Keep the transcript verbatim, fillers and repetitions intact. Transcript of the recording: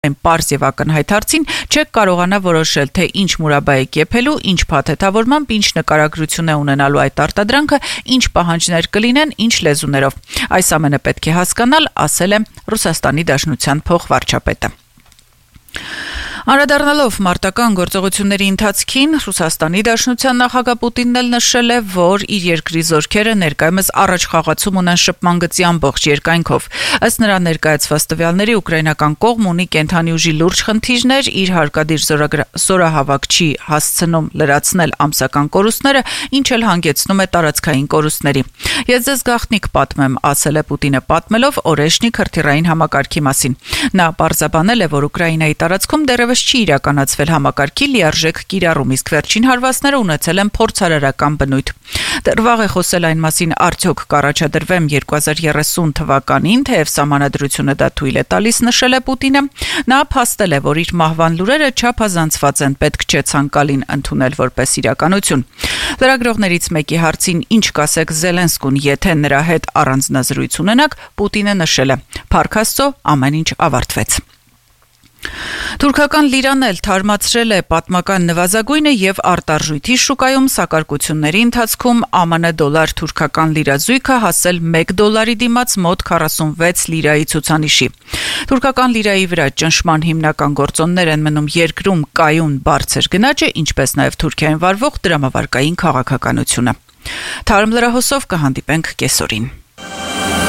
Այն պարզ եւ ակնհայտ հարցին չեք կարողանա որոշել, թե ինչ մուրաբա եք եփելու, ինչ փաթեթավորմամբ, ինչ նկարագրություն է ունենալու այդ արտադրանքը, ինչ պահանջներ կլինեն, ինչ լեզուներով։ Այս ամենը պետք է հասկանալ, ասել է Ռուսաստանի Դաշնության փոխվարչապետը։ Անդրադառնալով մարտական գործողությունների ընթացքին, Ռուսաստանի Դաշնության նախագահ Պուտինն էլ նշել է, որ իր երկրի զորքերը ներկայումս առաջ խաղացում ունեն շփման գծի ամբողջ երկայնքով։ Ըստ նրա ներկայացված տվյալների, ուկրաինական կողմ ունի կենթանի ուժի լուրջ խնդիրներ, իր հարկադիր զորահավաքչի հասցնում լրացնել ամսական կորուստները, ինչ էլ հանգեցնում է տարածքային կորուստների։ Ես ձեզ գաղտնիք պատմեմ, ասել է Պուտինը պատմելով Օրեշնիկ հրթիռային համակարգի մասին։ Նա պարզաբանել է, որ Ուկրաինայի տարածքում դեռևս չի իրականացվել համակարգի լիարժեք կիրառում, իսկ վերջին հարվածները ունեցել են փորձարարական բնույթ։ Դեռ վաղ է խոսել այն մասին, արդյոք կառաջադրվեմ երկու հազար երեսուն թվականին, թեև սահմանադրությունը դա թույլ է տալիս, նշել է Պուտինը։ Նա փաստել է, որ իր մահվան լուրերը չափազանցված են, պետք չէ ցանկալին ընդունել որպես իրականություն։ Լրագրողներից մեկի հարցին, ինչ կասեք Զելենսկուն, եթե նրա հետ առանձնազրույց ունենաք, Պուտինը նշել է. «Փառք Աստծո, ամեն ինչ ավարտվեց»։ Թուրքական լիրան էլ թարմացրել է պատմական նվազագույնը եւ արտարժույթի շուկայում սակարկությունների ընթացքում ԱՄՆ դոլար թուրքական լիրա զույգը հասել մեկ դոլարի դիմաց մոտ քառասունվեց լիրայի ցուցանիշի։ Թուրքական լիրայի վրա ճնշման հիմնական գործոններ են մնում երկրում կայուն բարձր գնաճը, ինչպես նաեւ Թուրքիայում վարվող դրամավարկային քաղաքականությունը։ Թարմ լրահոսով կհանդիպենք կեսօրին։